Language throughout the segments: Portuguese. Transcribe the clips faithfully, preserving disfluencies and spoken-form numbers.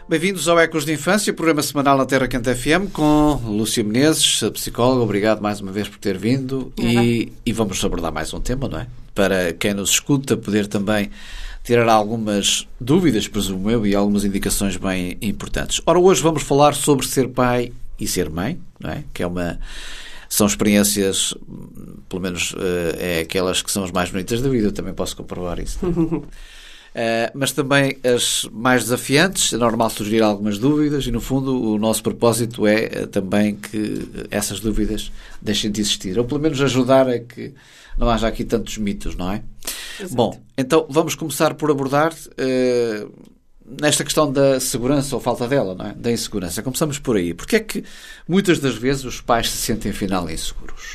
Bem-vindos ao Ecos de Infância, programa semanal na Terra Quente F M, com Lúcia Menezes, a psicóloga. Obrigado mais uma vez por ter vindo. E, e vamos abordar mais um tema, não é? Para quem nos escuta poder também tirar algumas dúvidas, presumo eu, e algumas indicações bem importantes. Ora, hoje vamos falar sobre ser pai e ser mãe, não é? Que é uma... São experiências, pelo menos é aquelas que são as mais bonitas da vida, eu também posso comprovar isso. Uh, mas também as mais desafiantes. É normal surgir algumas dúvidas e, no fundo, o nosso propósito é uh, também que essas dúvidas deixem de existir, ou pelo menos ajudar a que não haja aqui tantos mitos, não é? Exato. Bom, então vamos começar por abordar uh, nesta questão da segurança ou falta dela, não é? Da insegurança. Começamos por aí. Porque é que muitas das vezes os pais se sentem afinal inseguros?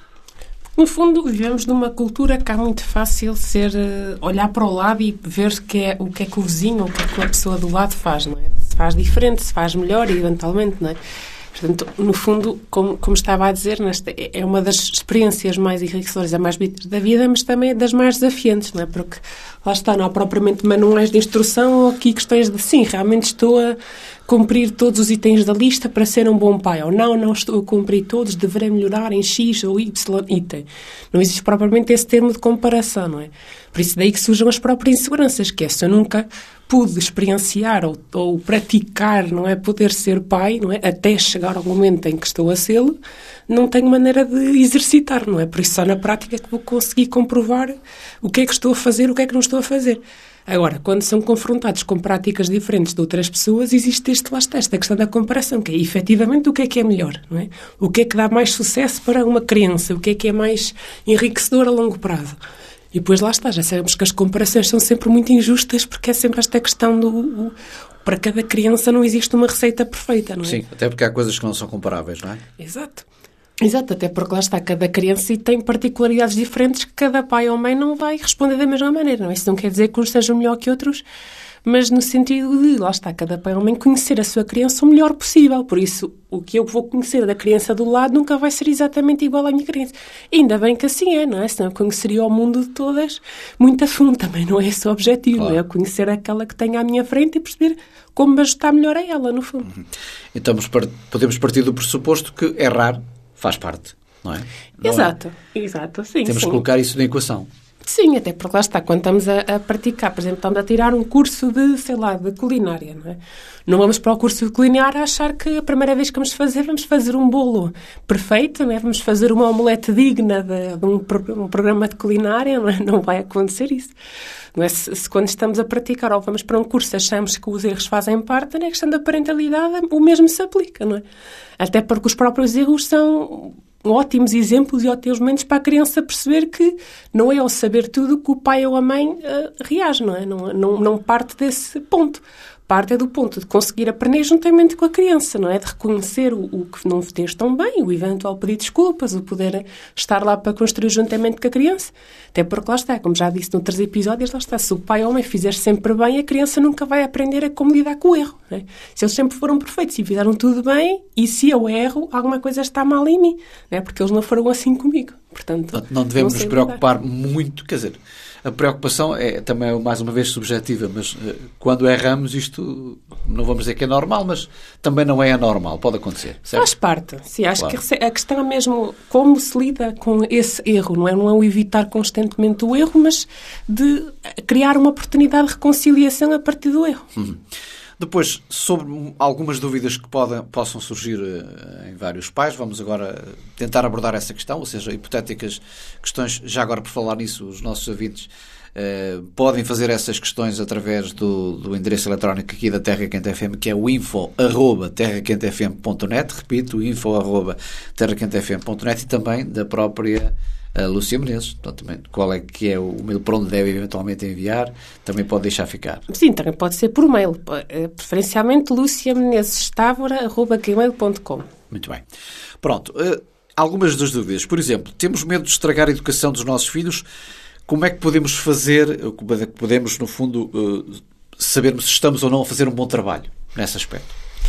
No fundo, vivemos numa cultura que é muito fácil ser, olhar para o lado e ver que é, o que é que o vizinho ou o que é que a pessoa do lado faz, não é? Se faz diferente, se faz melhor e eventualmente, não é? Portanto, no fundo, como, como estava a dizer, nesta, é uma das experiências mais enriquecedoras, mais bonitas da vida, mas também das mais desafiantes, não é? Porque lá está, não há propriamente manuais de instrução ou aqui questões de, sim, realmente estou a cumprir todos os itens da lista para ser um bom pai, ou não, não estou a cumprir todos, deverei melhorar em X ou Y item. Não existe propriamente esse termo de comparação, não é? Por isso daí que surgem as próprias inseguranças, que é se eu nunca pude experienciar ou, ou praticar, não é, poder ser pai, não é, até chegar ao momento em que estou a sê-lo, não tenho maneira de exercitar, não é? Por isso só na prática é que vou conseguir comprovar o que é que estou a fazer, o que é que não estou a fazer. Agora, quando são confrontados com práticas diferentes de outras pessoas, existe este, lá está, esta questão da comparação, que é efetivamente o que é que é melhor, não é? O que é que dá mais sucesso para uma criança, o que é que é mais enriquecedor a longo prazo. E depois lá está, já sabemos que as comparações são sempre muito injustas, porque é sempre esta questão do... O, para cada criança não existe uma receita perfeita, não é? Sim, até porque há coisas que não são comparáveis, não é? Exato. Exato, até porque lá está, cada criança tem particularidades diferentes que cada pai ou mãe não vai responder da mesma maneira, não é? Isso não quer dizer que uns sejam melhor que outros, mas no sentido de, lá está, cada pai ou mãe conhecer a sua criança o melhor possível. Por isso, o que eu vou conhecer da criança do lado nunca vai ser exatamente igual à minha criança. E ainda bem que assim é, não é? Senão eu conheceria o mundo de todas muito a fundo. Também não é esse o objetivo, claro. Não é? Conhecer aquela que tenho à minha frente e perceber como me ajustar melhor a ela, no fundo. Uhum. Então podemos partir do pressuposto que errar faz parte, não é? Não exato, é? exato, sim. Temos sim. que colocar isso na equação. Sim, até porque lá está, quando estamos a, a praticar, por exemplo, estamos a tirar um curso de, sei lá, de culinária, não é? Não vamos para o curso de culinária a achar que a primeira vez que vamos fazer, vamos fazer um bolo perfeito, não é? Vamos fazer uma omelete digna de, de um, um programa de culinária, não é? Não vai acontecer isso. Não é? Se, se quando estamos a praticar ou vamos para um curso achamos que os erros fazem parte, na questão da parentalidade o mesmo se aplica, não é? Até porque os próprios erros são ótimos exemplos e ótimos momentos para a criança perceber que não é ao saber tudo que o pai ou a mãe uh, reage, não é? Não, não, não parte desse ponto. Parte é do ponto de conseguir aprender juntamente com a criança, não é? De reconhecer o, o que não fez tão bem, o eventual pedir desculpas, o poder estar lá para construir juntamente com a criança. Até porque lá está, como já disse noutros episódios, lá está, se o pai ou a mãe fizer sempre bem, a criança nunca vai aprender a como lidar com o erro, não é? Se eles sempre foram perfeitos e fizeram tudo bem, e se eu erro, alguma coisa está mal em mim, não é? Porque eles não foram assim comigo. Portanto, não, não devemos nos preocupar muito, quer dizer... A preocupação é também, mais uma vez, subjetiva, mas uh, quando erramos isto, não vamos dizer que é normal, mas também não é anormal, pode acontecer, certo? Faz parte, sim, acho claro. Que a questão é mesmo como se lida com esse erro, não é? Não é o evitar constantemente o erro, mas de criar uma oportunidade de reconciliação a partir do erro. Uhum. Depois, sobre algumas dúvidas que podem, possam surgir uh, em vários pais, vamos agora tentar abordar essa questão, ou seja, hipotéticas questões. Já agora, por falar nisso, os nossos ouvintes uh, podem fazer essas questões através do, do endereço eletrónico aqui da Terra Quente F M, que é o info arroba terra quente f m ponto net, repito, info arroba terra quente f m ponto net, e também da própria a Lúcia Menezes. Então, também, qual é que é o mail para onde deve eventualmente enviar, também pode deixar ficar. Sim, também pode ser por mail, preferencialmente lucia menezes távora arroba gmail ponto com. Muito bem. Pronto, uh, algumas das dúvidas. Por exemplo, temos medo de estragar a educação dos nossos filhos. Como é que podemos fazer, como é que podemos, no fundo, uh, sabermos se estamos ou não a fazer um bom trabalho nesse aspecto?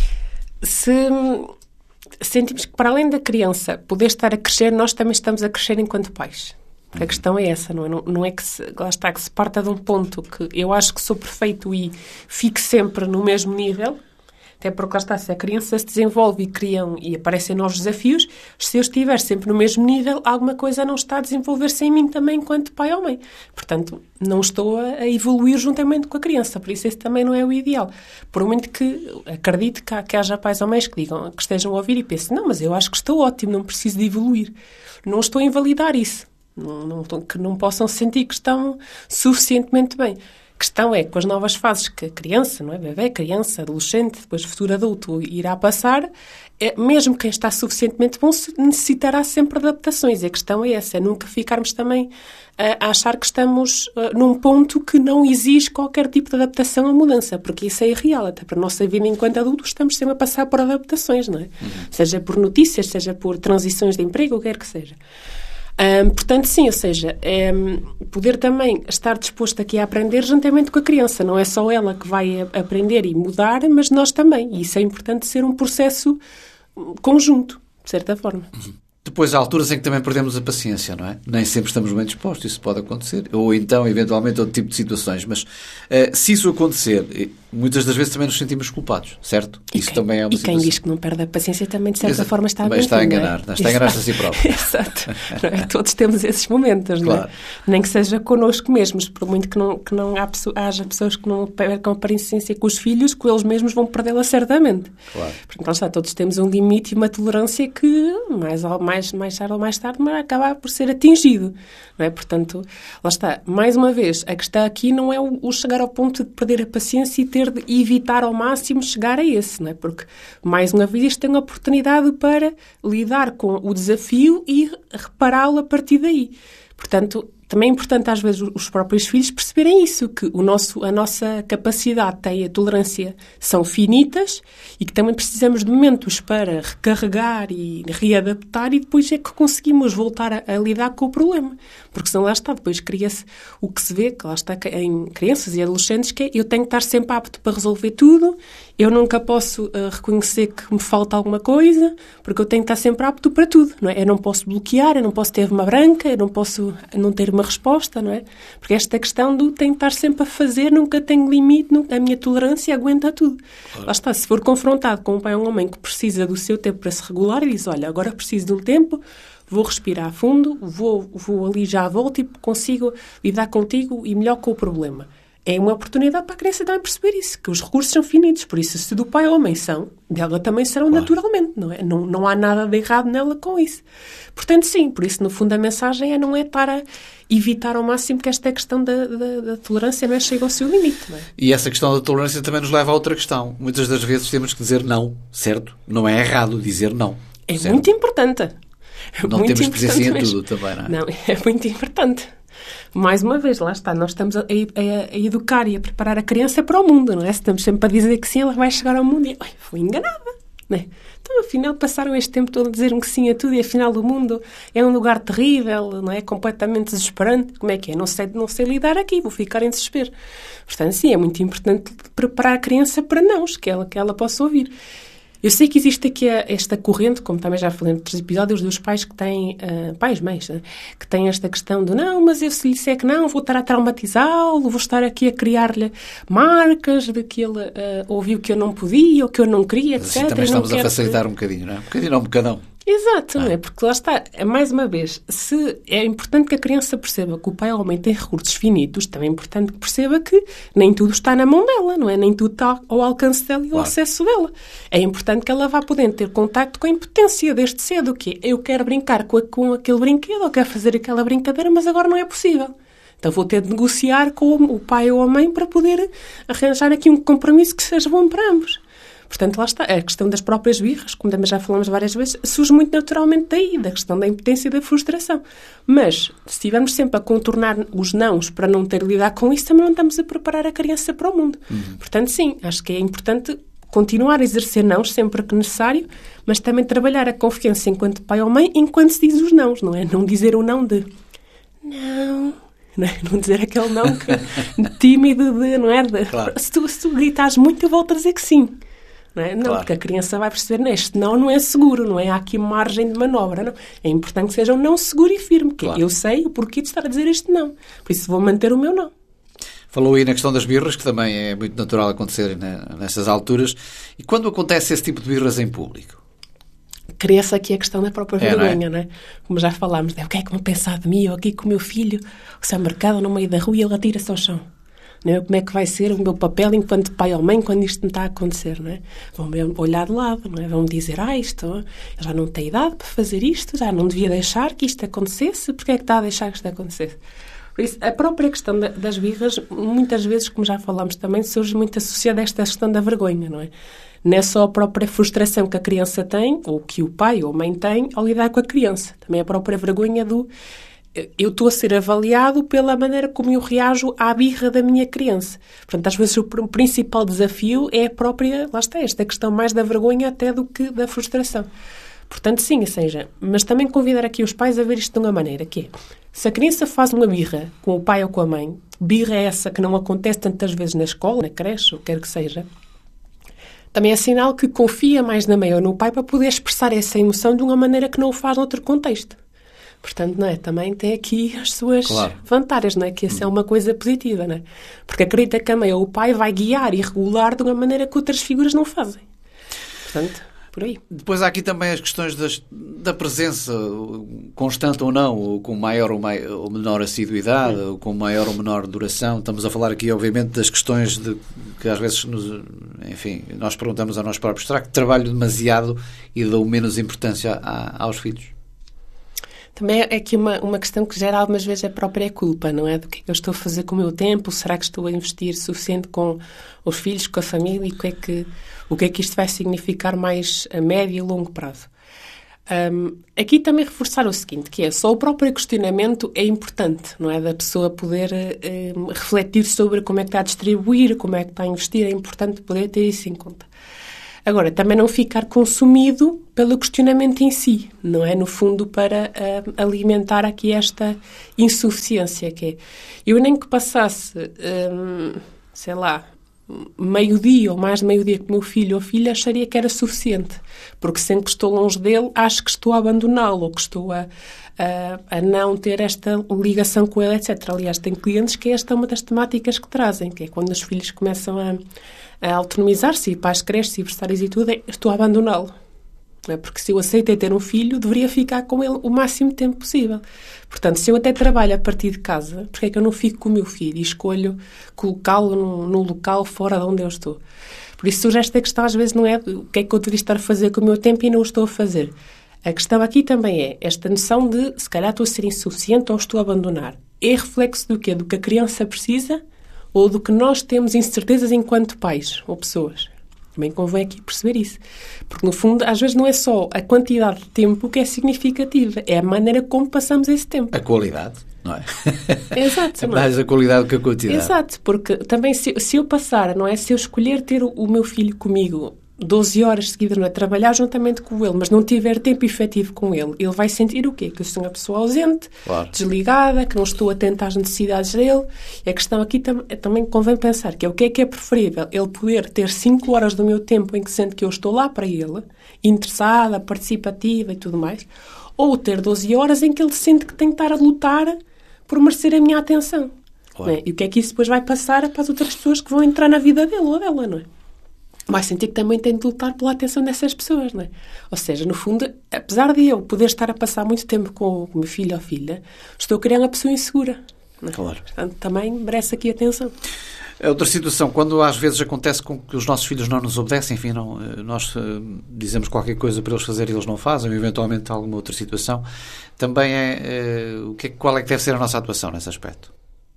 Se... sentimos que, para além da criança poder estar a crescer, nós também estamos a crescer enquanto pais. A questão é essa, não é? Não, não é que se, lá está, que se parta de um ponto que eu acho que sou perfeito e fico sempre no mesmo nível, até porque lá está, se a criança se desenvolve e criam e aparecem novos desafios, se eu estiver sempre no mesmo nível, alguma coisa não está a desenvolver-se em mim também enquanto pai ou mãe. Portanto, não estou a evoluir juntamente com a criança, por isso esse também não é o ideal. Por muito que acredito que, que haja pais ou mães que digam, que estejam a ouvir e pensem, não, mas eu acho que estou ótimo, não preciso de evoluir. Não estou a invalidar isso. Não, não, que não possam sentir que estão suficientemente bem. A questão é, com as novas fases que a criança, não é? Bebé, criança, adolescente, depois futuro adulto irá passar, é, mesmo quem está suficientemente bom necessitará sempre de adaptações. E a questão é essa, é nunca ficarmos também a, a achar que estamos uh, num ponto que não exige qualquer tipo de adaptação ou mudança, porque isso é irreal. Até para a nossa vida enquanto adultos estamos sempre a passar por adaptações, não é? Uhum. Seja por notícias, seja por transições de emprego, o que quer que seja. Um, portanto, sim, ou seja, é, poder também estar disposto aqui a aprender juntamente com a criança. Não é só ela que vai aprender e mudar, mas nós também. E isso é importante ser um processo conjunto, de certa forma. Depois há alturas em que também perdemos a paciência, não é? Nem sempre estamos bem dispostos, isso pode acontecer. Ou então, eventualmente, outro tipo de situações. Mas uh, se isso acontecer, muitas das vezes também nos sentimos culpados, certo? E isso quem, também é uma e situação. quem diz que não perde a paciência também, de certa Exato. forma, está a também mentir, está a enganar, não não é? está a enganar-se a si próprio. Exato. É? Todos temos esses momentos, não é? Claro. Nem que seja connosco mesmos, por muito que não, que não há pessoa, haja pessoas que não percam a paciência com os filhos, que eles mesmos vão perdê-la certamente. Claro. Portanto, lá está, todos temos um limite e uma tolerância que mais, mais, mais tarde ou mais tarde vai acabar por ser atingido, não é? Portanto, lá está, mais uma vez, a questão aqui não é o, o chegar ao ponto de perder a paciência e ter de evitar ao máximo chegar a esse, não é? Porque, mais uma vez, tem a oportunidade para lidar com o desafio e repará-lo a partir daí. Portanto, também é importante, às vezes, os próprios filhos perceberem isso, que o nosso, a nossa capacidade tem a tolerância são finitas e que também precisamos de momentos para recarregar e readaptar e depois é que conseguimos voltar a, a lidar com o problema. Porque senão lá está, depois cria-se o que se vê, que lá está em crianças e adolescentes, que é eu tenho que estar sempre apto para resolver tudo, eu nunca posso uh, reconhecer que me falta alguma coisa, porque eu tenho que estar sempre apto para tudo, não é? Eu não posso bloquear, eu não posso ter uma branca, eu não posso não ter uma resposta, não é? Porque esta questão do tenho que estar sempre a fazer, nunca tenho limite, nunca, a minha tolerância aguenta tudo. Claro. Lá está, se for confrontado com um pai ou uma mãe que precisa do seu tempo para se regular e diz, olha, agora preciso de um tempo, vou respirar a fundo, vou, vou ali já à volta e consigo lidar contigo e melhor com o problema. É uma oportunidade para a criança também perceber isso, que os recursos são finitos, por isso se do pai ou mãe são, dela também serão claro. Naturalmente, não é? Não, não há nada de errado nela com isso. Portanto, sim, por isso no fundo a mensagem é não é estar a evitar ao máximo que esta questão da, da, da tolerância não é chegue ao seu limite, não é? E essa questão da tolerância também nos leva a outra questão. Muitas das vezes temos que dizer não, certo? Não é errado dizer não. É certo? Muito importante. Não muito temos que dizer sim a mesmo. tudo também, não é? Não, é muito importante. Mais uma vez, lá está, nós estamos a, a, a educar e a preparar a criança para o mundo, não é? Estamos sempre a dizer que sim, ela vai chegar ao mundo e, ai, fui enganada, não é? Então, afinal, passaram este tempo todo a dizer-me que sim a tudo e, afinal, o mundo é um lugar terrível, não é? Completamente desesperante. Como é que é? Não sei, não sei lidar aqui, vou ficar em desespero. Portanto, sim, é muito importante preparar a criança para nãos, que ela, que ela possa ouvir. Eu sei que existe aqui esta corrente, como também já falei em outros episódios, dos pais que têm, uh, pais, mães, uh, que têm esta questão de não, mas eu se lhe disser que não, vou estar a traumatizá-lo, vou estar aqui a criar-lhe marcas de que ele uh, ouviu que eu não podia ou que eu não queria, mas etcétera. Assim, também estamos a facilitar que... um bocadinho, não é? Um bocadinho não, um bocadão. Exato, ah. não é? Porque lá está, mais uma vez, se é importante que a criança perceba que o pai ou a mãe tem recursos finitos, também é importante que perceba que nem tudo está na mão dela, não é? Nem tudo está ao alcance dela e ao claro. Acesso dela. É importante que ela vá podendo ter contacto com a impotência desde cedo, que é, eu quero brincar com, a, com aquele brinquedo, ou quero fazer aquela brincadeira, mas agora não é possível. Então vou ter de negociar com o pai ou a mãe para poder arranjar aqui um compromisso que seja bom para ambos. Portanto, lá está. A questão das próprias birras, como também já falamos várias vezes, surge muito naturalmente daí, da questão da impotência e da frustração. Mas, se estivermos sempre a contornar os nãos para não ter de lidar com isso, também não estamos a preparar a criança para o mundo. Uhum. Portanto, sim, acho que é importante continuar a exercer nãos sempre que necessário, mas também trabalhar a confiança enquanto pai ou mãe, enquanto se diz os nãos, não é? Não dizer o não de não... Não, é? Não dizer aquele não que, tímido de, não é? De, claro. se, tu, se tu gritares muito, eu volto a dizer que sim. Não, é? Não, claro. Porque a criança vai perceber, não, este não não é seguro, não é? Há aqui margem de manobra, não. É importante que seja um não seguro e firme, que claro. Eu sei o porquê de estar a dizer este não. Por isso vou manter o meu não. Falou aí na questão das birras, que também é muito natural acontecer nessas alturas. E quando acontece esse tipo de birras em público? Cria-se aqui a questão da própria é, vergonha, não é? Não é? Como já falámos, o que é que vão pensar de mim, ou aqui com o meu filho, que se é marcado no meio da rua e ele atira-se ao chão. Não é? Como é que vai ser o meu papel enquanto pai ou mãe quando isto me está a acontecer, não é? Vão-me olhar de lado, não é? Vão-me dizer, ah, isto, ele já não tem idade para fazer isto, já não devia deixar que isto acontecesse, porque é que está a deixar que isto acontecesse? Por isso, a própria questão das birras, muitas vezes, como já falámos também, surge muito associada a esta questão da vergonha, não é? Não é só a própria frustração que a criança tem, ou que o pai ou a mãe tem, ao lidar com a criança. Também a própria vergonha do... Eu estou a ser avaliado pela maneira como eu reajo à birra da minha criança. Portanto, às vezes o principal desafio é a própria... Lá está, esta questão mais da vergonha até do que da frustração. Portanto, sim, ou seja, mas também convidar aqui os pais a ver isto de uma maneira, que é, se a criança faz uma birra com o pai ou com a mãe, birra é essa que não acontece tantas vezes na escola, na creche, ou quer que seja, também é sinal que confia mais na mãe ou no pai para poder expressar essa emoção de uma maneira que não o faz noutro contexto. Portanto, não é? Também tem aqui as suas claro. vantagens, não é? Que essa é uma coisa positiva, não é? Porque acredita que a mãe ou o pai vai guiar e regular de uma maneira que outras figuras não fazem. Portanto, por aí. Depois há aqui também as questões das, da presença constante ou não, ou com maior ou, mai, ou menor assiduidade, Sim. ou com maior ou menor duração. Estamos a falar aqui, obviamente, das questões de, que às vezes, nos, enfim, nós perguntamos a nós próprios, será que trabalho demasiado e dou menos importância a, aos filhos? Também é aqui uma, uma questão que gera algumas vezes a própria culpa, não é? Do que é que eu estou a fazer com o meu tempo? Será que estou a investir suficiente com os filhos, com a família? E o que é que, o que, é que isto vai significar mais a médio e longo prazo? Um, aqui também reforçar o seguinte, que é só o próprio questionamento é importante, não é? Da pessoa poder um, refletir sobre como é que está a distribuir, como é que está a investir, é importante poder ter isso em conta. Agora, também não ficar consumido pelo questionamento em si, não é? No fundo, para uh, alimentar aqui esta insuficiência, que é, eu nem que passasse, um, sei lá, meio-dia ou mais de meio-dia com o meu filho ou filha, acharia que era suficiente, porque sempre que estou longe dele, acho que estou a abandoná-lo, ou que estou a, a, a não ter esta ligação com ele, etcétera. Aliás, tem clientes que esta é uma das temáticas que trazem, que é quando os filhos começam a a autonomizar-se, e pais crescem, e berçários e tudo, é, estou a abandoná-lo. É? Porque se eu aceitei ter um filho, deveria ficar com ele o máximo tempo possível. Portanto, se eu até trabalho a partir de casa, porque é que eu não fico com o meu filho e escolho colocá-lo num, num local fora de onde eu estou? Por isso surge esta questão, às vezes, não é o que é que eu deveria estar a fazer com o meu tempo e não o estou a fazer. A questão aqui também é esta noção de, se calhar, estou a ser insuficiente ou estou a abandonar. É reflexo do quê? Do que a criança precisa ou do que nós temos incertezas enquanto pais ou pessoas. Também convém aqui perceber isso. Porque, no fundo, às vezes não é só a quantidade de tempo que é significativa, é a maneira como passamos esse tempo. A qualidade, não é? Exato. É mais a qualidade do que a quantidade. Exato, porque também se, se eu passar, não é? Se eu escolher ter o, o meu filho comigo doze horas seguidas, não é? Trabalhar juntamente com ele, mas não tiver tempo efetivo com ele, ele vai sentir o quê? Que eu sou uma pessoa ausente, claro. Desligada, que não estou atenta às necessidades dele. E a questão aqui tam- também convém pensar que é o que é que é preferível? Ele poder ter cinco horas do meu tempo em que sente que eu estou lá para ele, interessada, participativa e tudo mais, ou ter doze horas em que ele sente que tem que estar a lutar por merecer a minha atenção. Claro. Não é? E o que é que isso depois vai passar para as outras pessoas que vão entrar na vida dele ou dela, não é? Vai sentir que também tem de lutar pela atenção dessas pessoas, não é? Ou seja, no fundo, apesar de eu poder estar a passar muito tempo com o meu filho ou filha, estou a criar uma pessoa insegura. Não é? Claro. Portanto, também merece aqui atenção. Outra situação, quando às vezes acontece com que os nossos filhos não nos obedecem, enfim, não, nós uh, dizemos qualquer coisa para eles fazerem e eles não fazem, ou eventualmente alguma outra situação, também é, uh, o que, qual é que deve ser a nossa atuação nesse aspecto?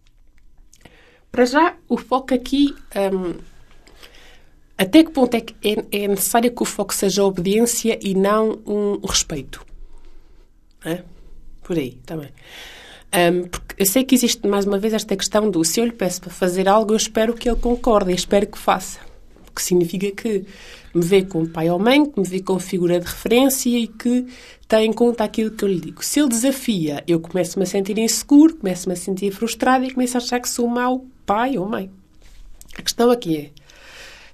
Para já, o foco aqui... Um, Até que ponto é que é, é necessário que o foco seja a obediência e não um, um respeito? É? Por aí, também. Um, porque eu sei que existe, mais uma vez, esta questão do se eu lhe peço para fazer algo, eu espero que ele concorde e espero que faça. O que significa que me vê como pai ou mãe, que me vê como figura de referência e que tem em conta aquilo que eu lhe digo. Se ele desafia, eu começo-me a sentir inseguro, começo-me a sentir frustrado e começo a achar que sou mau pai ou mãe. A questão aqui é,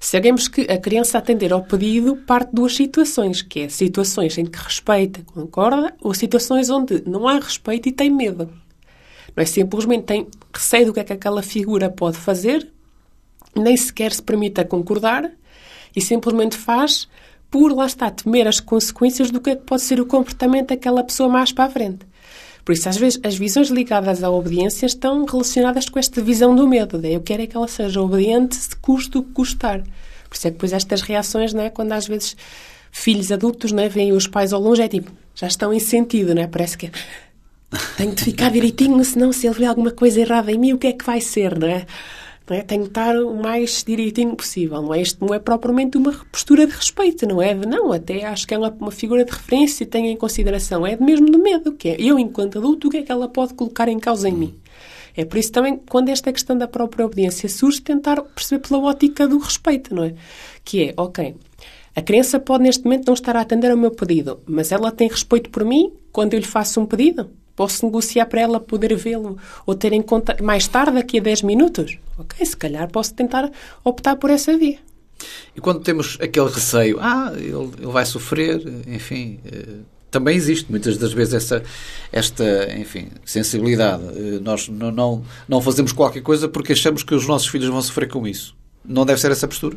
Sabemos que a criança atender ao pedido parte de duas situações, que é situações em que respeita, concorda, ou situações onde não há respeito e tem medo. Não é simplesmente tem receio do que é que aquela figura pode fazer, nem sequer se permite concordar e simplesmente faz por, lá está, temer as consequências do que é que pode ser o comportamento daquela pessoa mais para a frente. Por isso, às vezes, as visões ligadas à obediência estão relacionadas com esta visão do medo. De eu quero é que ela seja obediente, se custe o que custar. Por isso é que depois estas reações, não é? Quando às vezes filhos adultos, não é? Veem os pais ao longe, é tipo, já estão em sentido, não é? Parece que tenho de ficar direitinho, senão se ele vê alguma coisa errada em mim, o que é que vai ser, não é? Não é? Tenho de estar o mais direitinho possível. Não é? Isto não é propriamente uma postura de respeito, não é? Não, até acho que é uma, uma figura de referência e tenho em consideração. É mesmo do medo, que é eu, enquanto adulto, o que é que ela pode colocar em causa em mim? É por isso também, quando esta questão da própria obediência surge, tentar perceber pela ótica do respeito, não é? Que é, ok, a criança pode neste momento não estar a atender ao meu pedido, mas ela tem respeito por mim quando eu lhe faço um pedido? Posso negociar para ela poder vê-lo ou ter em conta mais tarde, daqui a dez minutos? Ok, se calhar posso tentar optar por essa via. E quando temos aquele receio, ah, ele, ele vai sofrer, enfim, eh, também existe muitas das vezes essa, esta, enfim, sensibilidade. Eh, nós não, não, não fazemos qualquer coisa porque achamos que os nossos filhos vão sofrer com isso. Não deve ser essa postura?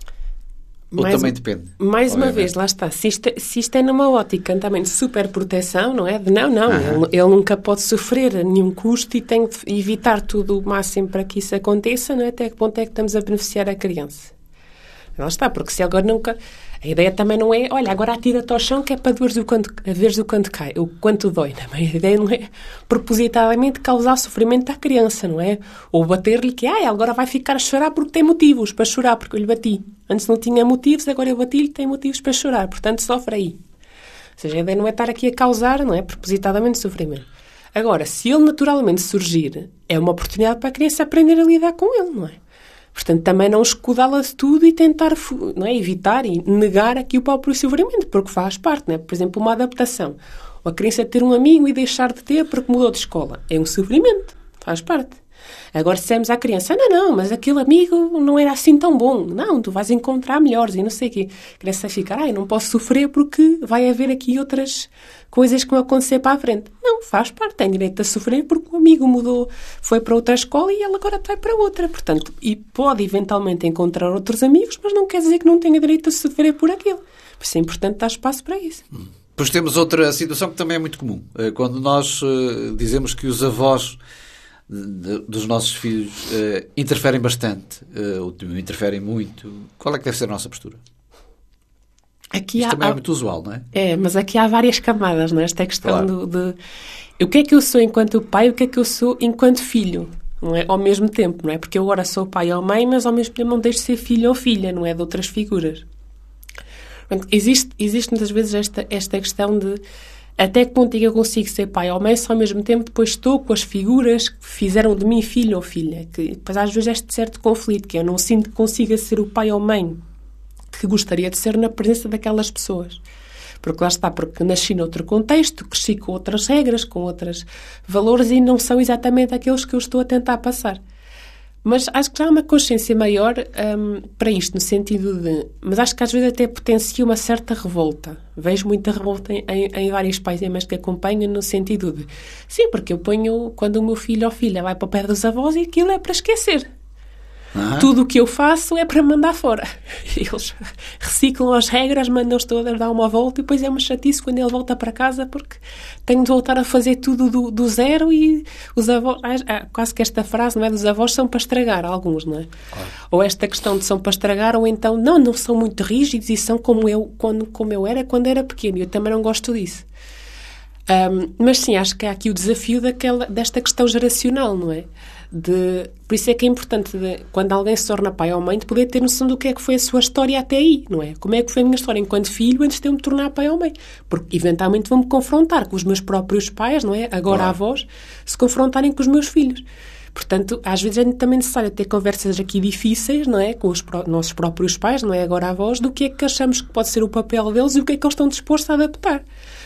Ou mais, também depende? Mais obviamente. Uma vez, lá está. Se isto, se isto é numa ótica também de superproteção, não é? De não, não. Ele, ele nunca pode sofrer a nenhum custo e tem de evitar tudo o máximo para que isso aconteça, não é? Até que ponto é que estamos a beneficiar a criança? Lá está, porque se agora nunca... A ideia também não é, olha, agora atira-te ao chão que é para veres o quanto, veres o quanto cai, o quanto dói. Não é? A ideia não é propositadamente causar sofrimento à criança, não é? Ou bater-lhe que, ah, agora vai ficar a chorar porque tem motivos para chorar, porque eu lhe bati. Antes não tinha motivos, agora eu bati-lhe, tem motivos para chorar, portanto sofre aí. Ou seja, a ideia não é estar aqui a causar, não é? Propositadamente sofrimento. Agora, se ele naturalmente surgir, é uma oportunidade para a criança aprender a lidar com ele, não é? Portanto, também não escudá-la de tudo e tentar, não é, evitar e negar aqui o próprio sofrimento, porque faz parte, não é? Por exemplo, uma adaptação. Ou a criança ter um amigo e deixar de ter porque mudou de escola. É um sofrimento, faz parte. Agora, se dissemos à criança, não, não, mas aquele amigo não era assim tão bom. Não, tu vais encontrar melhores e não sei o quê. A criança vai ficar, ah, eu não posso sofrer porque vai haver aqui outras coisas que vão acontecer para a frente. Não, faz parte, tem direito a sofrer porque o amigo mudou, foi para outra escola e ele agora vai para outra. Portanto, e pode eventualmente encontrar outros amigos, mas não quer dizer que não tenha direito a sofrer por aquilo. Por isso é importante dar espaço para isso. Hum. Pois temos outra situação que também é muito comum. Quando nós uh, dizemos que os avós de, dos nossos filhos uh, interferem bastante, uh, interferem muito, qual é que deve ser a nossa postura? Aqui Isto há, também é há, muito usual, não é? É, mas aqui há várias camadas, não é? Esta questão claro. do, de o que é que eu sou enquanto pai e o que é que eu sou enquanto filho, não é? Ao mesmo tempo, não é? Porque eu agora sou pai ou mãe, mas ao mesmo tempo não deixo de ser filho ou filha, não é? De outras figuras. Portanto, existe, existe muitas vezes esta, esta questão de até que ponto eu consigo ser pai ou mãe, só ao mesmo tempo depois estou com as figuras que fizeram de mim filho ou filha. Que depois às vezes este certo conflito, que eu não sinto que consiga ser o pai ou mãe que gostaria de ser na presença daquelas pessoas. Porque lá está, porque nasci noutro contexto, cresci com outras regras, com outros valores e não são exatamente aqueles que eu estou a tentar passar. Mas acho que já há uma consciência maior um, para isto, no sentido de... Mas acho que às vezes até potencia uma certa revolta. Vejo muita revolta em, em, em vários pais e mães que acompanham, no sentido de... Sim, porque eu ponho... Quando o meu filho ou filha vai para o pé dos avós e aquilo é para esquecer. Ah. Tudo o que eu faço é para mandar fora. Eles reciclam as regras, mandam-os todas dar uma volta e depois é uma chatice quando ele volta para casa porque tenho de voltar a fazer tudo do, do zero e os avós... Ah, quase que esta frase, não é? Dos avós são para estragar, alguns, não é? Claro. Ou esta questão de são para estragar ou então, não, não são muito rígidos e são como eu, quando, como eu era quando era pequeno. Eu também não gosto disso. Um, mas sim, acho que há aqui o desafio daquela, desta questão geracional, não é? De, por isso é que é importante, de, quando alguém se torna pai ou mãe, de poder ter noção do que é que foi a sua história até aí, não é? Como é que foi a minha história enquanto filho antes de eu me tornar pai ou mãe? Porque, eventualmente, vou-me confrontar com os meus próprios pais, não é? Agora claro. Avós, se confrontarem com os meus filhos. Portanto, às vezes é também necessário ter conversas aqui difíceis, não é? Com os pró- nossos próprios pais, não é? Agora avós, do que é que achamos que pode ser o papel deles e o que é que eles estão dispostos a adaptar.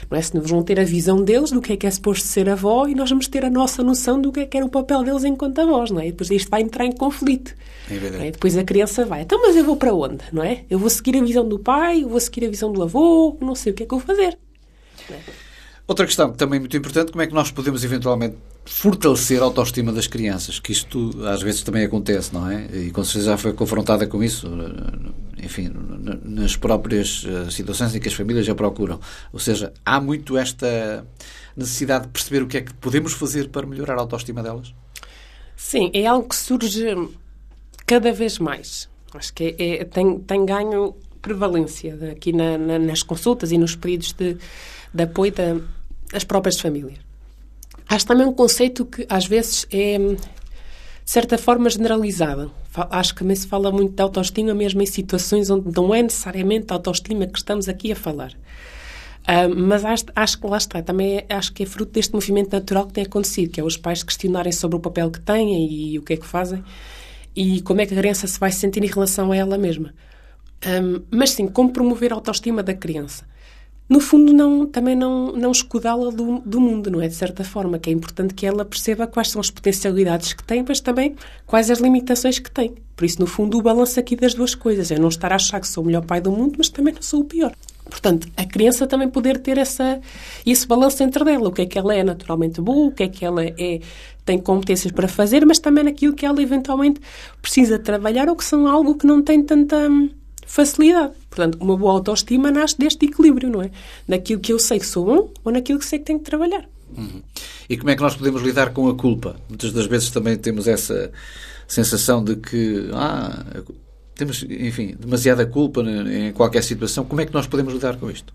Não é? Se nós vão ter a visão deles do que é que é suposto ser avó e nós vamos ter a nossa noção do que é que era o papel deles enquanto avós, não é? E depois isto vai entrar em conflito. É verdade. E depois a criança vai, então, mas eu vou para onde, não é? Eu vou seguir a visão do pai, eu vou seguir a visão do avô, não sei o que é que eu vou fazer. Não é? Outra questão que também é muito importante, como é que nós podemos eventualmente fortalecer a autoestima das crianças? Que isto às vezes também acontece, não é? E com certeza já foi confrontada com isso, enfim, nas próprias situações em que as famílias já procuram. Ou seja, há muito esta necessidade de perceber o que é que podemos fazer para melhorar a autoestima delas? Sim, é algo que surge cada vez mais. Acho que é, é, tem, tem ganho prevalência aqui na, na, nas consultas e nos pedidos de, de apoio da, das próprias famílias. Acho também um conceito que às vezes é, de certa forma, generalizado. Acho que também se fala muito de autoestima mesmo em situações onde não é necessariamente a autoestima que estamos aqui a falar. Uh, mas acho, acho que lá está, também é, acho que é fruto deste movimento natural que tem acontecido, que é os pais questionarem sobre o papel que têm e, e o que é que fazem e como é que a criança se vai sentir em relação a ela mesma. Um, mas sim, como promover a autoestima da criança. No fundo, não, também não, não escudá-la do, do mundo, não é? De certa forma, que é importante que ela perceba quais são as potencialidades que tem, mas também quais as limitações que tem. Por isso, no fundo, o balanço aqui das duas coisas é não estar a achar que sou o melhor pai do mundo, mas também não sou o pior. Portanto, a criança também poder ter essa, esse balanço entre dela, o que é que ela é naturalmente boa, o que é que ela é, tem competências para fazer, mas também naquilo que ela eventualmente precisa trabalhar ou que são algo que não tem tanta facilidade. Portanto, uma boa autoestima nasce deste equilíbrio, não é? Naquilo que eu sei que sou bom ou naquilo que sei que tenho que trabalhar. Uhum. E como é que nós podemos lidar com a culpa? Muitas das vezes também temos essa sensação de que ah, temos, enfim, demasiada culpa em qualquer situação. Como é que nós podemos lidar com isto?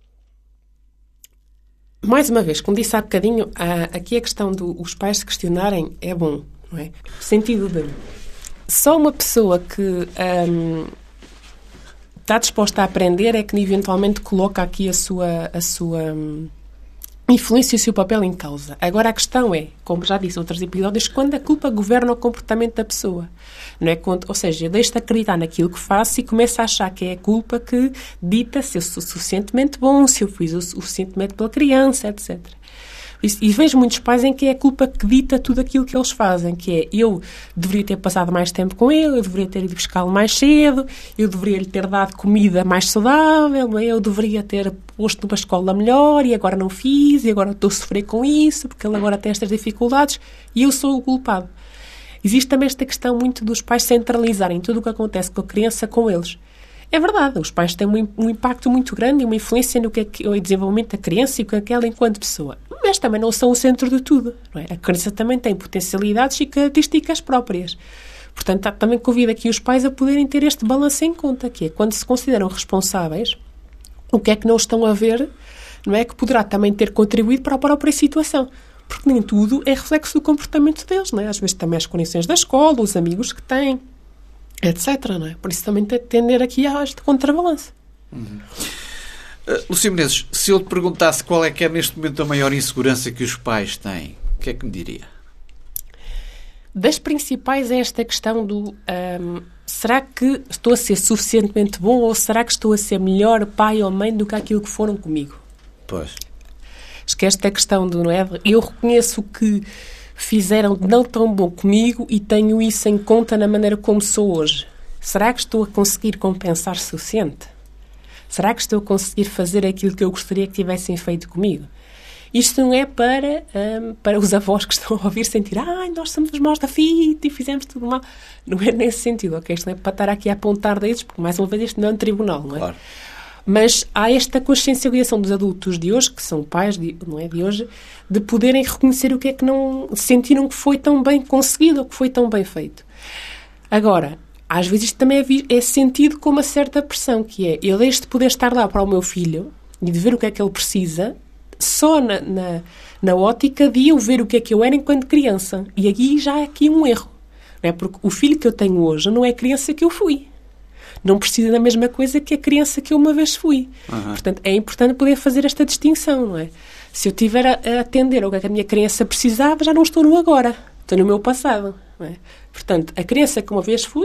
Mais uma vez, como disse há bocadinho, aqui a questão dos pais se questionarem é bom, não é? No sentido de só uma pessoa que hum, está disposta a aprender é que eventualmente coloca aqui a sua, a sua hum, influência e o seu papel em causa. Agora a questão é, como já disse em outros episódios, quando a culpa governa o comportamento da pessoa. Não é? Ou seja, eu deixo de acreditar naquilo que faço e começo a achar que é a culpa que dita se eu sou suficientemente bom, se eu fiz o suficientemente pela criança, etcétera. E vejo muitos pais em que é a culpa que dita tudo aquilo que eles fazem, que é eu deveria ter passado mais tempo com ele, eu deveria ter ido buscá-lo mais cedo, eu deveria lhe ter dado comida mais saudável, eu deveria ter posto numa escola melhor e agora não fiz, e agora estou a sofrer com isso, porque ele agora tem estas dificuldades e eu sou o culpado. Existe também esta questão muito dos pais centralizarem tudo o que acontece com a criança com eles. É verdade, os pais têm um, um impacto muito grande e uma influência no que é, que é o desenvolvimento da criança e com aquela enquanto pessoa. Mas também não são o centro de tudo. Não é? A criança também tem potencialidades e características próprias. Portanto, também convido aqui os pais a poderem ter este balanço em conta, que é quando se consideram responsáveis, o que é que não estão a ver, não é? Que poderá também ter contribuído para a própria situação. Porque nem tudo é reflexo do comportamento deles. Não é? Às vezes também as condições da escola, os amigos que têm, etcétera. Não é? Por isso também tender aqui a este contrabalanço. Uhum. Uh, Lúcia Menezes, se eu te perguntasse qual é que é neste momento a maior insegurança que os pais têm, o que é que me diria? Das principais é esta questão do um, será que estou a ser suficientemente bom ou será que estou a ser melhor pai ou mãe do que aquilo que foram comigo? Pois. Acho que esta questão do, não é? Eu reconheço que fizeram não tão bom comigo e tenho isso em conta na maneira como sou hoje. Será que estou a conseguir compensar suficiente? Será que estou a conseguir fazer aquilo que eu gostaria que tivessem feito comigo? Isto não é para, um, para os avós que estão a ouvir sentir ai, nós somos os maus da fita e fizemos tudo mal. Não é nesse sentido, ok? Isto não é para estar aqui a apontar deles, porque mais uma vez isto não é um tribunal, não é? Claro. Mas há esta consciencialização dos adultos de hoje, que são pais, de, não é de hoje, de poderem reconhecer o que é que não sentiram que foi tão bem conseguido ou que foi tão bem feito. Agora, às vezes isto também é, é sentido com uma certa pressão, que é, eu deixo de poder estar lá para o meu filho e de ver o que é que ele precisa, só na, na, na ótica de eu ver o que é que eu era enquanto criança. E aqui já há aqui um erro. Não é? Porque o filho que eu tenho hoje não é a criança que eu fui. Não precisa da mesma coisa que a criança que eu uma vez fui. Uhum. Portanto, é importante poder fazer esta distinção, não é? Se eu estiver a, a atender ao que a minha criança precisava, já não estou no agora. Estou no meu passado. Não é? Portanto, a criança que uma vez fui,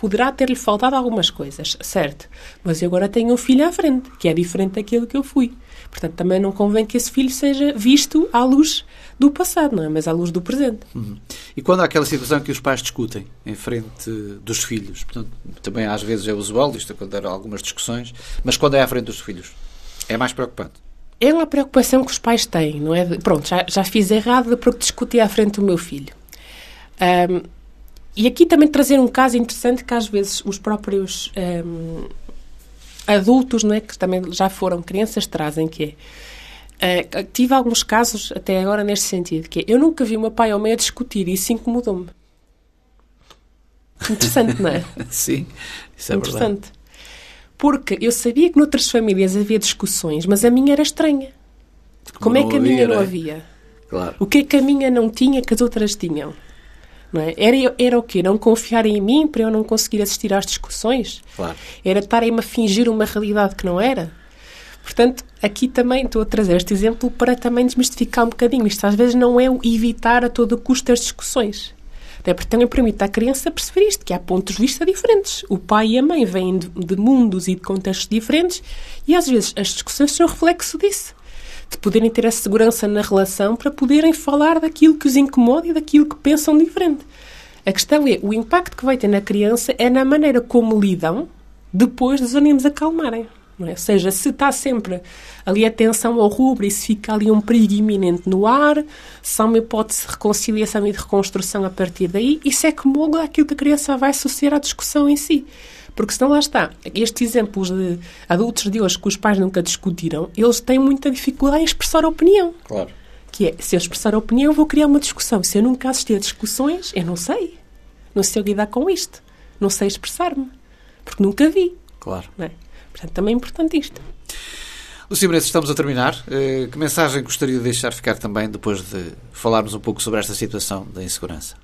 poderá ter-lhe faltado algumas coisas, certo? Mas eu agora tenho um filho à frente, que é diferente daquilo que eu fui. Portanto, também não convém que esse filho seja visto à luz do passado, não é? Mas à luz do presente. Uhum. E quando há aquela situação que os pais discutem em frente dos filhos, portanto, também às vezes é usual, isto acontece algumas discussões, mas quando é à frente dos filhos, é mais preocupante. É uma preocupação que os pais têm, não é? Pronto, já, já fiz errado porque discuti à frente do meu filho. Um, e aqui também trazer um caso interessante que às vezes os próprios um, adultos, não é, que também já foram crianças, trazem, que é... Uh, tive alguns casos até agora neste sentido, que é, eu nunca vi o meu pai ou mãe a discutir e isso incomodou-me. Interessante, não é? Sim, isso é interessante. Verdade. Porque eu sabia que noutras famílias havia discussões, mas a minha era estranha. Como, Como é que a minha não havia? Claro. O que é que a minha não tinha que as outras tinham? Não é? Era, era o quê? Não confiarem em mim para eu não conseguir assistir às discussões? Claro. Era estarem-me a fingir uma realidade que não era? Portanto, aqui também estou a trazer este exemplo para também desmistificar um bocadinho. Isto às vezes não é o evitar a todo custo as discussões. É porque também permite à criança perceber isto, que há pontos de vista diferentes. O pai e a mãe vêm de, de mundos e de contextos diferentes e às vezes as discussões são reflexo disso. De poderem ter a segurança na relação para poderem falar daquilo que os incomoda e daquilo que pensam diferente. A questão é, o impacto que vai ter na criança é na maneira como lidam depois dos ânimos acalmarem. Não é? Ou seja, se está sempre ali atenção ao rubro e se fica ali um perigo iminente no ar, se há uma hipótese de reconciliação e de reconstrução a partir daí, isso é que molda aquilo que a criança vai associar à discussão em si. Porque senão lá está, estes exemplos de adultos de hoje que os pais nunca discutiram, eles têm muita dificuldade em expressar a opinião. Claro. Que é, se eu expressar a opinião, eu vou criar uma discussão. Se eu nunca assisti a discussões, eu não sei. Não sei lidar com isto. Não sei expressar-me. Porque nunca vi. Claro. Não é? Portanto, também é importante isto. Lúcia Menezes, estamos a terminar. Uh, que mensagem gostaria de deixar ficar também depois de falarmos um pouco sobre esta situação da insegurança?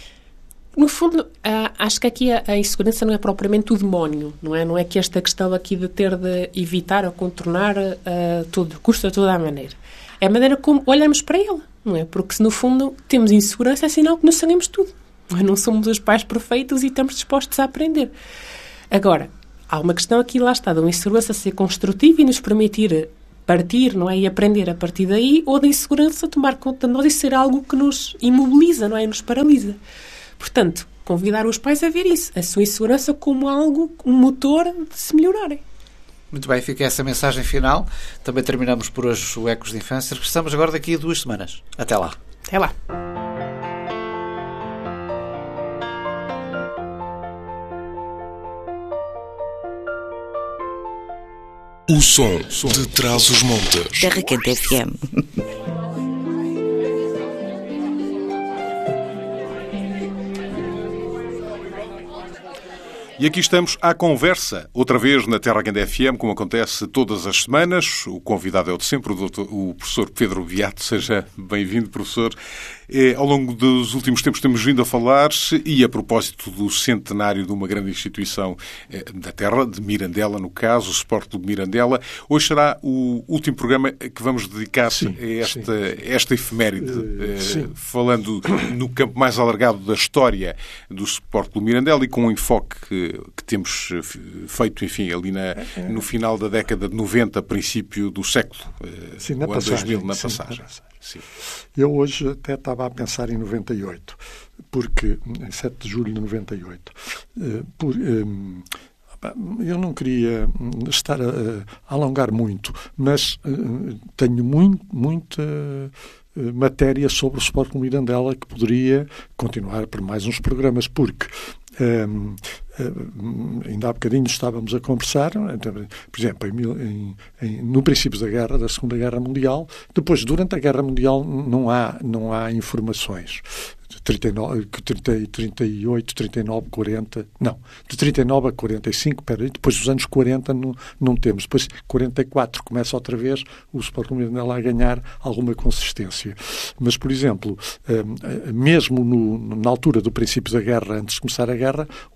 No fundo, uh, acho que aqui a, a insegurança não é propriamente o demónio, não é? Não é que esta questão aqui de ter de evitar ou contornar uh, tudo, custa toda a maneira. É a maneira como olhamos para ele, não é? Porque se no fundo temos insegurança é sinal que não sabemos tudo. Não, é? Não somos os pais perfeitos e estamos dispostos a aprender. Agora, há uma questão aqui, lá está, da insegurança ser construtiva e nos permitir partir, não é? E aprender a partir daí, ou da insegurança tomar conta de nós e ser algo que nos imobiliza, não é? E nos paralisa. Portanto, convidar os pais a ver isso, a sua insegurança como algo, um motor de se melhorarem. Muito bem, fica essa mensagem final. Também terminamos por hoje o Ecos de Infância. Regressamos agora daqui a duas semanas. Até lá. Até lá. O som de Trás-os-Montes. Terra Quente F M. E aqui estamos à conversa, outra vez na Terra Quente F M, como acontece todas as semanas. O convidado é o de sempre, o, doutor, o professor Pedro Beato. Seja bem-vindo, professor. É, ao longo dos últimos tempos temos vindo a falar, e a propósito do centenário de uma grande instituição é, da Terra, de Mirandela, no caso, o Sport Clube Mirandela. Hoje será o último programa que vamos dedicar sim, a esta, esta efeméride, uh, é, falando no campo mais alargado da história do Sport Clube Mirandela e com um enfoque que, que temos feito, enfim, ali na, no final da década de noventa, princípio do século, sim, na o ano passagem, dois mil, na sim, passagem. Na passagem. Sim. Eu hoje até estava a pensar em noventa e oito, porque, em sete de julho de noventa e oito, por, eu não queria estar a, a alongar muito, mas tenho muito, muita matéria sobre o Sport Clube Mirandela que poderia continuar por mais uns programas, porque Um, um, ainda há bocadinho estávamos a conversar, por exemplo, em, em, no princípio da guerra, da Segunda Guerra Mundial. Depois, durante a Guerra Mundial, não há, não há informações. De trinta e nove, trinta, trinta e oito, trinta e nove, quarenta, não, de trinta e nove a quarenta e cinco, peraí, depois dos anos quarenta não, não temos. Depois, quarenta e quatro, começa outra vez o Sport Clube Mirandela a ganhar alguma consistência. Mas, por exemplo, mesmo no, na altura do princípio da guerra, antes de começar a guerra, houve uma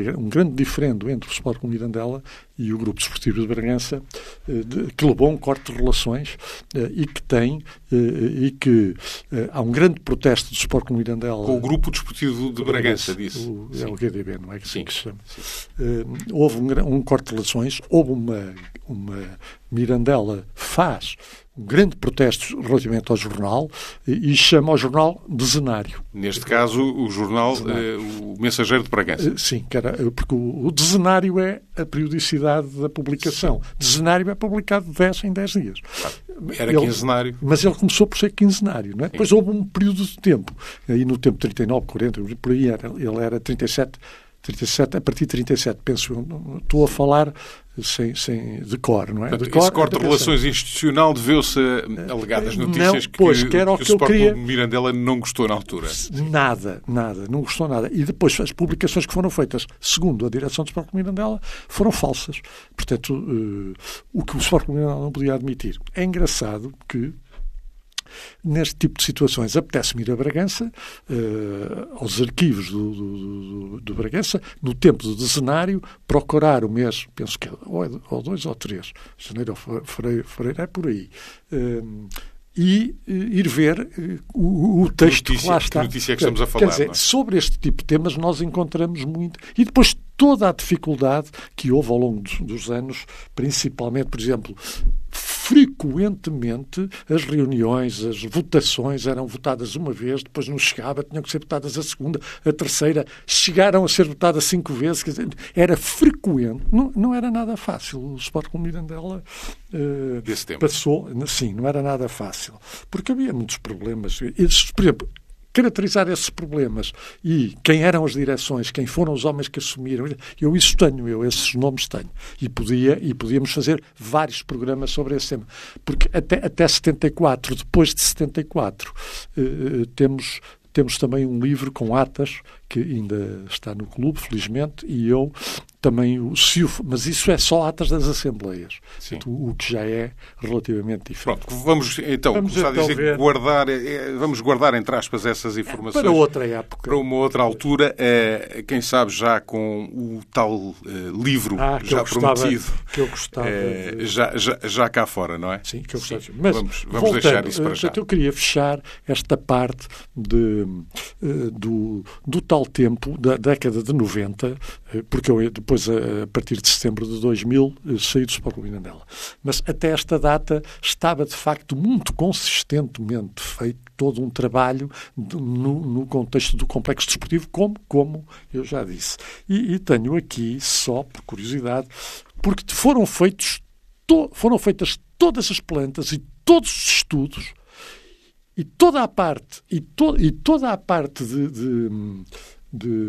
um grande diferendo entre o Sport Clube Mirandela e o Grupo Desportivo de Bragança, de, que levou a um corte de relações e que tem, e que há um grande protesto do Sport Clube Mirandela. Com o Grupo Desportivo de Bragança, disse. O, é o G D B, não é que assim sim, que se chama. Sim. Houve um, um corte de relações, houve uma, uma Mirandela faz um grande protesto relativamente ao jornal e, e chama ao jornal dezenário. Neste caso, o jornal, eh, o Mensageiro de Bragança. Sim, que era, porque o, o dezenário é a periodicidade da publicação. Sim. Dezenário é publicado de dez em dez dias. Era ele, quinzenário. Mas ele começou por ser quinzenário, não é? Depois houve um período de tempo. Aí no tempo trinta e nove, quarenta, por aí era, ele era trinta e sete, trinta e sete, a partir de trinta e sete, penso eu, estou a falar sem, sem de cor, não é? Portanto, de cor, esse corte de relações institucional deveu-se a alegadas notícias não, pois, que, que, era o que, que o eu Sport queria... Clube Mirandela não gostou na altura. Nada, nada, não gostou nada. E depois as publicações que foram feitas, segundo a direção do Sport Clube Mirandela, foram falsas. Portanto, uh, o que o Sport Clube Mirandela não podia admitir. É engraçado que neste tipo de situações apetece-me ir a Bragança, uh, aos arquivos do, do, do, do Bragança, no tempo do dezenário, procurar o mês, penso que é ou, ou dois ou três, janeiro ou fevereiro, fevereiro é por aí, uh, e uh, ir ver uh, o, o texto notícia, que lá está. Que notícia é que estamos a falar? Quer dizer, não é? sobre este tipo de temas nós encontramos muito. E depois toda a dificuldade que houve ao longo dos, dos anos, principalmente, por exemplo, frequentemente as reuniões, as votações eram votadas uma vez, depois não chegava, tinham que ser votadas a segunda, a terceira, chegaram a ser votadas cinco vezes, quer dizer, era frequente, não, não era nada fácil. O Sport Clube Mirandela uh, Desse tempo. passou, sim, não era nada fácil, porque havia muitos problemas. Esses, por exemplo, caracterizar esses problemas e quem eram as direções, quem foram os homens que assumiram, eu isso tenho, eu esses nomes tenho. E, podia, e podíamos fazer vários programas sobre esse tema. Porque até, até setenta e quatro, depois de setenta e quatro, eh, temos, temos também um livro com atas, que ainda está no clube, felizmente, e eu também o CIUF, mas isso é só atas das Assembleias, o, o que já é relativamente diferente. Pronto, vamos então vamos começar então a dizer ver... guardar, vamos guardar, entre aspas, essas informações para outra época. Para uma outra altura, é, quem sabe já com o tal é, livro ah, já gostava, prometido, que eu gostava é, de... já, já, já cá fora, não é? Sim, que eu gostava. Sim. Mas vamos, vamos voltando, deixar isso para já. Eu queria fechar esta parte de, do, do tal tempo, da década de noventa, porque eu depois, a partir de setembro de dois mil, saí do Sport Clube Mirandela. Mas até esta data estava, de facto, muito consistentemente feito todo um trabalho de, no, no contexto do complexo desportivo, como, como eu já disse. E, e tenho aqui, só por curiosidade, porque foram feitos, to, foram feitas todas as plantas e todos os estudos e toda a parte, e, to, e toda a parte de... de De,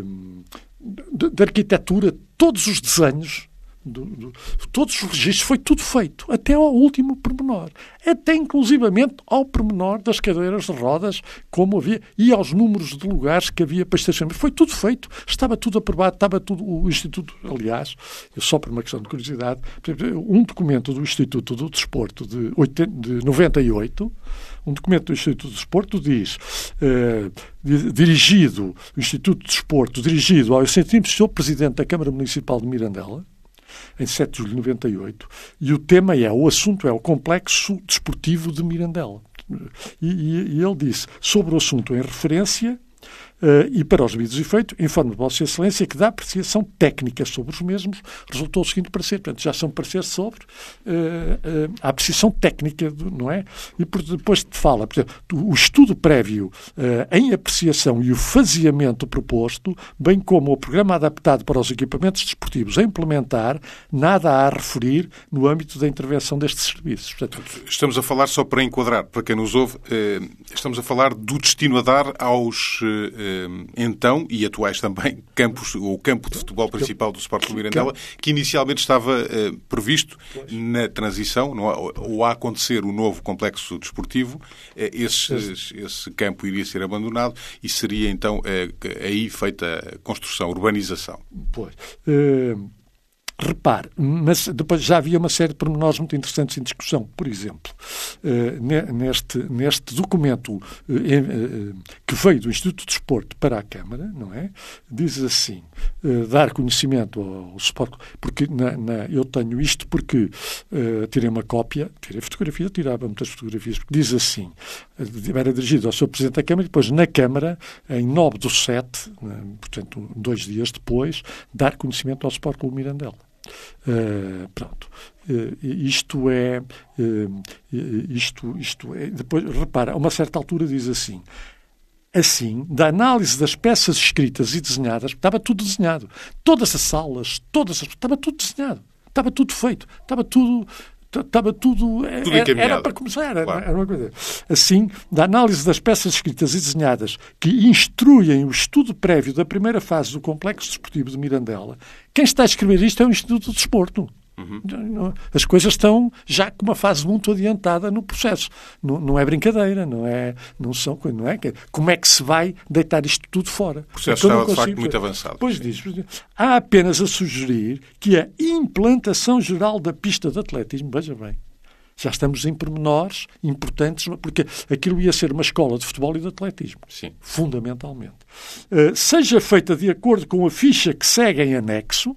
de, de arquitetura, todos os desenhos, do, do, todos os registros, foi tudo feito, até ao último pormenor. Até, inclusivamente, ao pormenor das cadeiras de rodas, como havia, e aos números de lugares que havia para estacionamento. Foi tudo feito, estava tudo aprovado, estava tudo, o Instituto, aliás, só por uma questão de curiosidade, um documento do Instituto do Desporto de, oitenta, de noventa e oito, um documento do Instituto do Desporto diz, eh, dirigido, o Instituto do Desporto, dirigido ao excelentíssimo senhor Presidente da Câmara Municipal de Mirandela, em sete de julho de noventa e oito, e o tema é, o assunto é o Complexo Desportivo de Mirandela. E, e, e ele disse, sobre o assunto em referência, Uh, e para os devidos efeitos, informo Vossa Excelência que da apreciação técnica sobre os mesmos resultou o seguinte parecer. Portanto, já são parecer sobre uh, uh, a apreciação técnica, do, não é? E por, depois te fala, por exemplo, o estudo prévio uh, em apreciação e o faseamento proposto, bem como o programa adaptado para os equipamentos desportivos a implementar, nada há a referir no âmbito da intervenção destes serviços. Portanto, estamos a falar, só para enquadrar, para quem nos ouve, uh, estamos a falar do destino a dar aos... Uh, então, e atuais também, campos, o campo de futebol principal do Sport Clube Mirandela, que inicialmente estava uh, previsto na transição, não, ou a acontecer o novo complexo desportivo, uh, esse, esse campo iria ser abandonado e seria então uh, aí feita a construção, a urbanização. Pois. Uh... repare, mas depois já havia uma série de pormenores muito interessantes em discussão. Por exemplo, neste, neste documento que veio do Instituto de Desporto para a Câmara, não é? Diz assim, dar conhecimento ao Sport, porque na, na, eu tenho isto porque uh, tirei uma cópia, tirei fotografia, tirava muitas fotografias, porque diz assim, era dirigido ao senhor Presidente da Câmara e depois na Câmara, em nove do sete, portanto, dois dias depois, dar conhecimento ao Sport Clube Mirandela. Uh, pronto, uh, isto é uh, isto, isto é, depois, repara, a uma certa altura diz assim, assim, da análise das peças escritas e desenhadas, estava tudo desenhado, todas as salas, todas as, estava tudo desenhado, estava tudo feito, estava tudo Estava tudo... tudo era, era para começar. Era, claro. Era uma coisa. Assim, da análise das peças escritas e desenhadas que instruem o estudo prévio da primeira fase do Complexo Desportivo de Mirandela, quem está a escrever isto é o Instituto de Desporto. Uhum. As coisas estão já com uma fase muito adiantada no processo. Não, não é brincadeira, não é, não são, não é? Como é que se vai deitar isto tudo fora? O processo estava, de facto, muito avançado. Pois diz, há apenas a sugerir que a implantação geral da pista de atletismo, veja bem, já estamos em pormenores importantes, porque aquilo ia ser uma escola de futebol e de atletismo. Sim. Fundamentalmente. Uh, seja feita de acordo com a ficha que segue em anexo,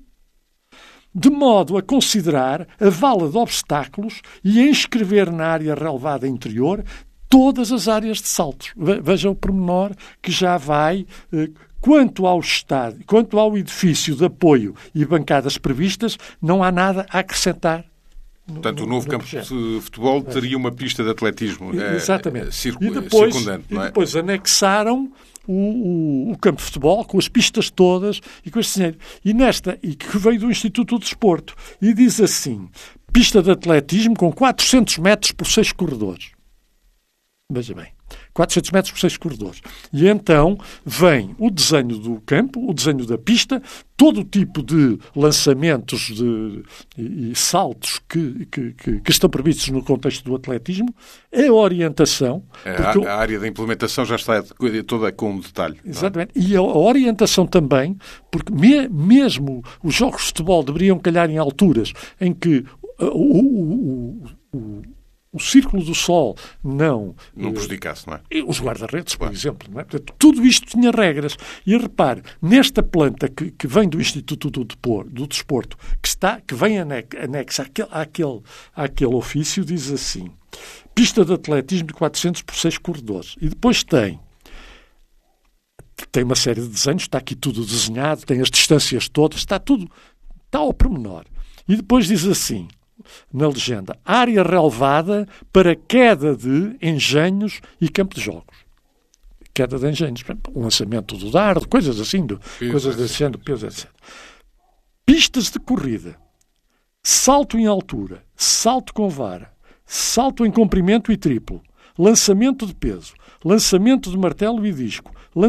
de modo a considerar a vala de obstáculos e a inscrever na área relevada interior todas as áreas de saltos. Veja o pormenor que já vai, quanto ao estádio, quanto ao edifício de apoio e bancadas previstas, não há nada a acrescentar. Portanto, no, o novo campo projeto. de futebol teria uma pista de atletismo Exatamente. É, circu- e depois, circundante. Não é? E depois anexaram o, o, o campo de futebol com as pistas todas e com este dinheiro. E nesta, e que veio do Instituto de Desporto. E diz assim, pista de atletismo com quatrocentos metros por seis corredores. Veja bem. quatrocentos metros por seis corredores. E então vem o desenho do campo, o desenho da pista, todo o tipo de lançamentos de, e, e saltos que, que, que, que estão previstos no contexto do atletismo, a orientação... A, a área da implementação já está toda com detalhe. Exatamente. Não é? E a, a orientação também, porque me, mesmo os jogos de futebol deveriam calhar em alturas em que o... o, o, o o círculo do sol não... Não prejudicasse, não é? Os guarda-redes, por exemplo. Não é? Portanto, tudo isto tinha regras. E repare, nesta planta que, que vem do Instituto do, Depor, do Desporto, que, está, que vem anexa àquele, àquele, àquele ofício, diz assim, pista de atletismo de quatrocentos por seis corredores. E depois tem... Tem uma série de desenhos, está aqui tudo desenhado, tem as distâncias todas, está tudo... Está ao pormenor. E depois diz assim... na legenda, área relevada para queda de engenhos e campo de jogos. Queda de engenhos, o lançamento do dardo, coisas assim, do, coisas desse género, peso, etcétera. Pistas de corrida, salto em altura, salto com vara, salto em comprimento e triplo, lançamento de peso, lançamento de martelo e disco,